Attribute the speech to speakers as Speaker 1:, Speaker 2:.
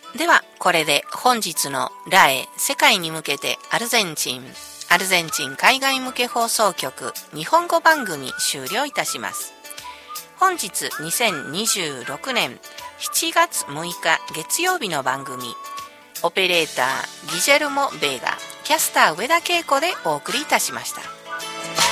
Speaker 1: ではこれで本日のラエ世界に向けてアルゼンチン海外向け放送局日本語番組終了いたします。本日2026年7月6日月曜日の番組、オペレーターギジェルモ・ベーガ、キャスター上田恵子でお送りいたしました。